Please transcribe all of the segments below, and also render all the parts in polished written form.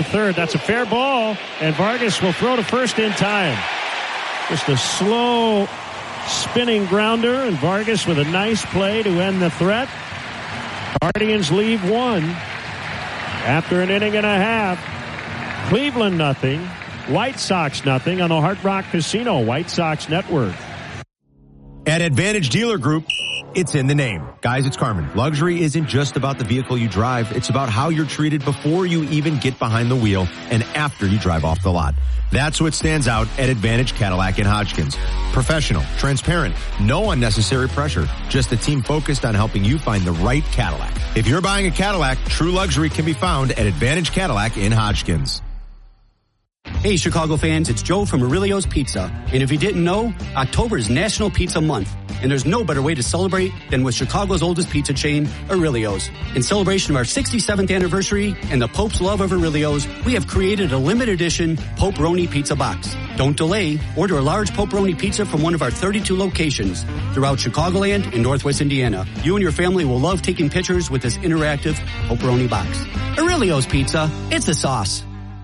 third. That's a fair ball, and Vargas will throw to first in time. Just a slow spinning grounder, and Vargas with a nice play to end the threat. Guardians leave one after an inning and a half. Cleveland nothing. White Sox nothing on the Hard Rock Casino White Sox Network. At Advantage Dealer Group, it's in the name. Guys, it's Carmen. Luxury isn't just about the vehicle you drive. It's about how you're treated before you even get behind the wheel and after you drive off the lot. That's what stands out at Advantage Cadillac in Hodgkins. Professional, transparent, no unnecessary pressure. Just a team focused on helping you find the right Cadillac. If you're buying a Cadillac, true luxury can be found at Advantage Cadillac in Hodgkins. Hey, Chicago fans, it's Joe from Aurelio's Pizza. And if you didn't know, October is National Pizza Month. And there's no better way to celebrate than with Chicago's oldest pizza chain, Aurelio's. In celebration of our 67th anniversary and the Pope's love of Aurelio's, we have created a limited edition Poperoni Pizza Box. Don't delay. Order a large Poperoni pizza from one of our 32 locations throughout Chicagoland and Northwest Indiana. You and your family will love taking pictures with this interactive Poperoni box. Aurelio's Pizza, it's the sauce.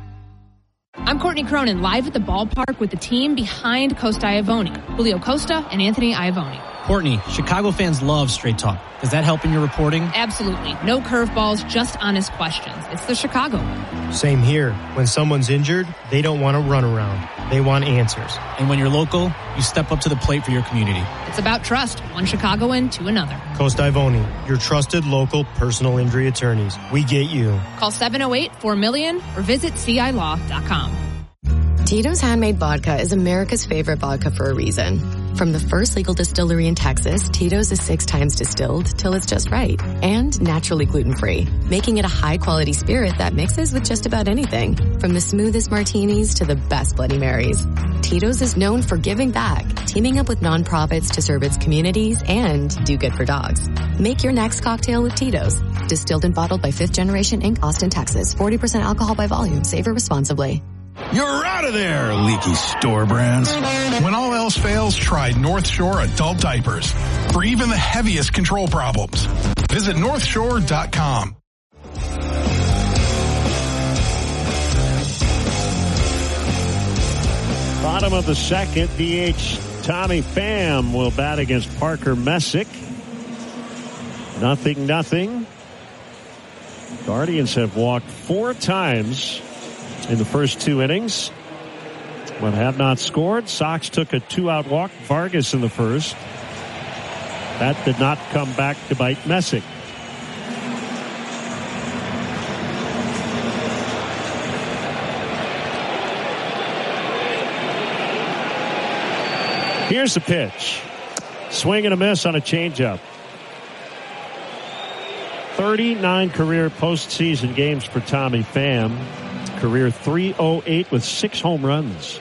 I'm Courtney Cronin, live at the ballpark with the team behind Costa Iavoni, Julio Costa and Anthony Iavoni. Courtney, Chicago fans love straight talk. Does that help in your reporting? Absolutely. No curveballs, just honest questions. It's the Chicago way. Same here. When someone's injured, they don't want to run around. They want answers. And when you're local, you step up to the plate for your community. It's about trust, one Chicagoan to another. Costa Iavoni, your trusted local personal injury attorneys. We get you. Call 708-4MILLION or visit CILaw.com. Tito's Handmade Vodka is America's favorite vodka for a reason. From the first legal distillery in Texas, Tito's is 6 times distilled till it's just right. And naturally gluten-free, making it a high-quality spirit that mixes with just about anything. From the smoothest martinis to the best Bloody Marys. Tito's is known for giving back, teaming up with nonprofits to serve its communities and do good for dogs. Make your next cocktail with Tito's. Distilled and bottled by 5th Generation Inc., Austin, Texas. 40% alcohol by volume. Savor responsibly. You're out of there, leaky store brands. When all else fails, try North Shore Adult Diapers for even the heaviest control problems. Visit NorthShore.com. Bottom of the second, DH Tommy Pham will bat against Parker Messick. 0-0. Guardians have walked 4 times in the first 2 innings, but have not scored. Sox took a 2-out walk. Vargas in the first. That did not come back to bite Messick. Here's the pitch. Swing and a miss on a changeup. 39 career postseason games for Tommy Pham. Career .308 with 6 home runs.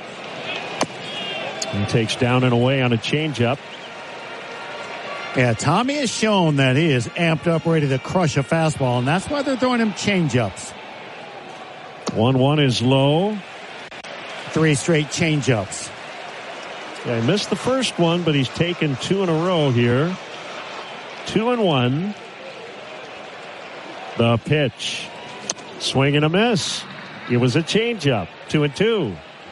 He takes down and away on a changeup. Yeah, Tommy has shown that he is amped up, ready to crush a fastball, and that's why they're throwing him changeups. 1-1 is low. 3 straight changeups. Yeah, he missed the first one, but he's taken 2 in a row here. 2-1. The pitch. Swing and a miss. It was a changeup. 2-2. You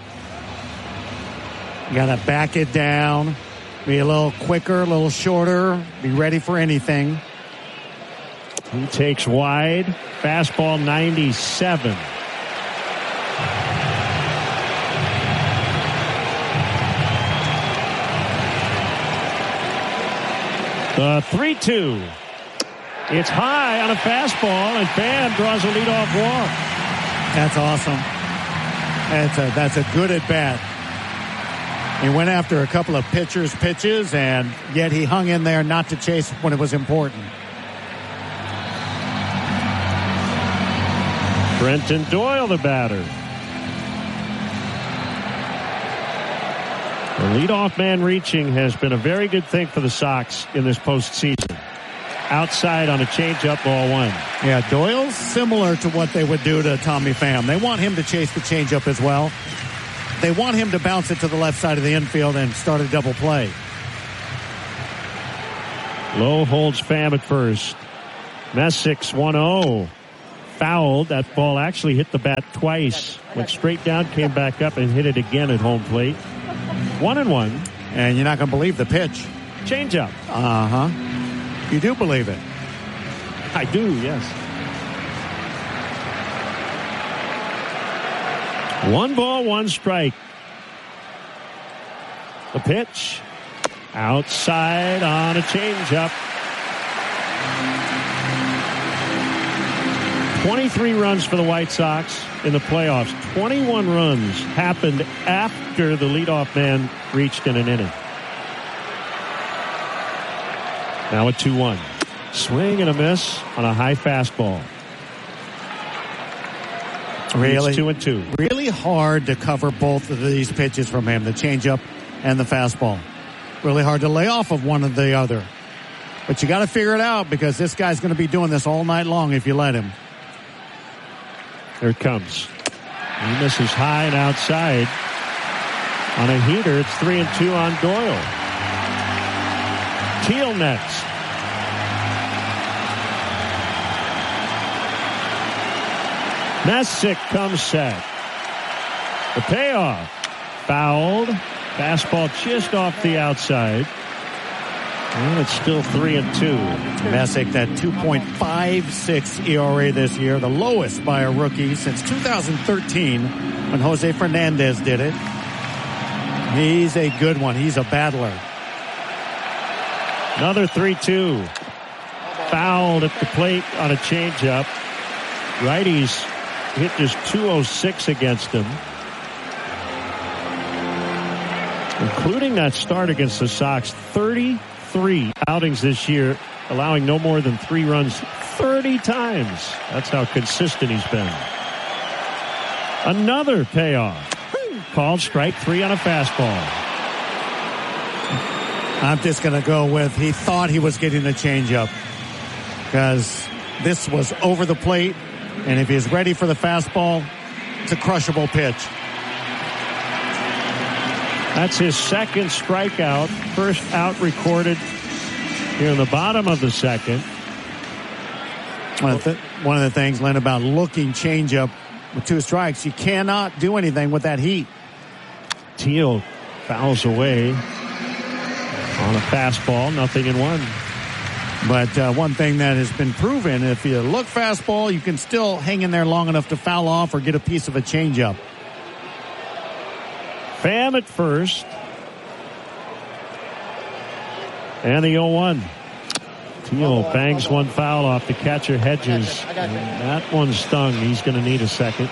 got to back it down. Be a little quicker, a little shorter. Be ready for anything. He takes wide. Fastball 97. The 3-2. It's high on a fastball, and Pham draws a leadoff walk. That's awesome. That's a good at bat. He went after a couple of pitches, and yet he hung in there not to chase when it was important. Brenton Doyle, the batter. The leadoff man reaching has been a very good thing for the Sox in this postseason. Outside on a changeup, ball 1. Yeah, Doyle's similar to what they would do to Tommy Pham. They want him to chase the changeup as well. They want him to bounce it to the left side of the infield and start a double play. Lowe holds Pham at first. Messick's 1-0. fouled. That ball actually hit the bat twice. Went straight down, came back up, and hit it again at home plate. 1-1. And you're not going to believe the pitch. Changeup. You do believe it? I do, yes. 1 ball, 1 strike. The pitch. Outside on a changeup. 23 runs for the White Sox in the playoffs. 21 runs happened after the leadoff man reached in an inning. Now a 2-1. Swing and a miss on a high fastball. Really? It's 2-2. Really hard to cover both of these pitches from him, the changeup and the fastball. Really hard to lay off of one or the other. But you got to figure it out because this guy's going to be doing this all night long if you let him. Here it comes. He misses high and outside. On a heater, it's 3-2 on Doyle. Teal next. Messick comes set. The payoff. Fouled. Fastball just off the outside. And it's still 3-2. Messick, that 2.56 ERA this year, the lowest by a rookie since 2013 when Jose Fernandez did it. He's a good one. He's a battler. Another 3-2. Fouled at the plate on a changeup. Righties hit just 206 against him. Including that start against the Sox. 33 outings this year, allowing no more than 3 runs 30 times. That's how consistent he's been. Another payoff. Called strike 3 on a fastball. I'm just going to go with he thought he was getting a changeup because this was over the plate, and if he's ready for the fastball, it's a crushable pitch. That's his second strikeout. First out recorded here in the bottom of the second. One of the things, Lynn, about looking changeup with 2 strikes, you cannot do anything with that heat. Teal fouls away on a fastball, 0-1. But one thing that has been proven, if you look fastball, you can still hang in there long enough to foul off or get a piece of a changeup. Pham at first. And the 0-1. Teal bangs one foul off the catcher Hedges. That one stung. He's going to need a second.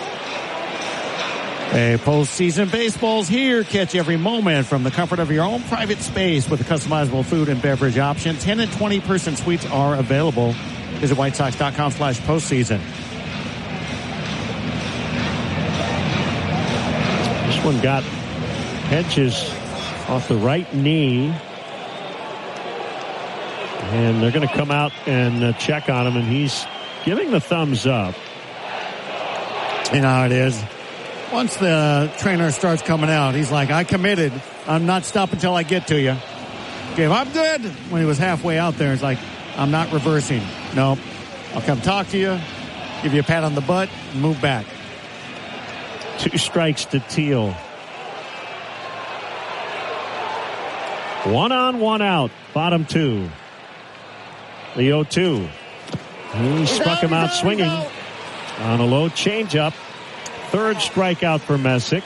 Hey, postseason baseball's here. Catch every moment from the comfort of your own private space with a customizable food and beverage option. 10 and 20 person suites are available. Visit WhiteSox.com/postseason. This one got Hedges off the right knee. And they're going to come out and check on him, and he's giving the thumbs up. You know how it is. Once the trainer starts coming out, he's like, I committed. I'm not stopping until I get to you. Okay, if I'm good. When he was halfway out there, he's like, I'm not reversing. No, I'll come talk to you, give you a pat on the butt, and move back. 2 strikes to Teal. 1 on, 1 out. Bottom 2. The 0-2. He struck him out swinging on a low changeup. 3rd strikeout for Messick.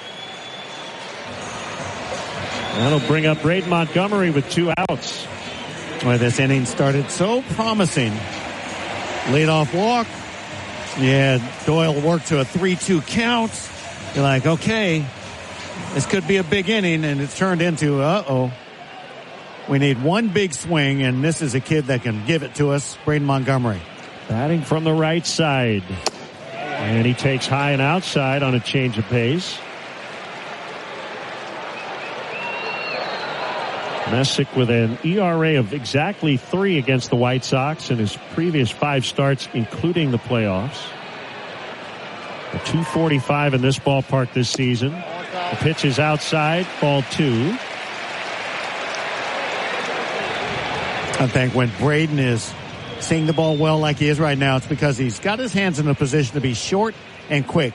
That'll bring up Braden Montgomery with 2 outs. Well, this inning started so promising. Leadoff walk. Yeah, Doyle worked to a 3-2 count. You're like, okay, this could be a big inning, and it's turned into, we need one big swing, and this is a kid that can give it to us, Braden Montgomery. Batting from the right side. And he takes high and outside on a change of pace. Messick with an ERA of exactly 3 against the White Sox in his previous 5 starts, including the playoffs. A .245 in this ballpark this season. The pitch is outside, ball 2. I think when Braden is seeing the ball well like he is right now, it's because he's got his hands in a position to be short and quick.